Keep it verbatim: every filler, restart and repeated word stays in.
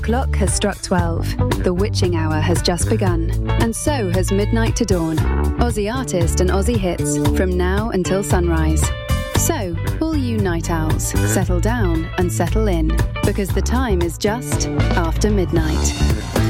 clock has struck twelve. The witching hour has just begun. And so has Midnight to Dawn. Aussie artist and Aussie hits from now until sunrise. So, all you night owls, settle down and settle in. Because the time is just after midnight.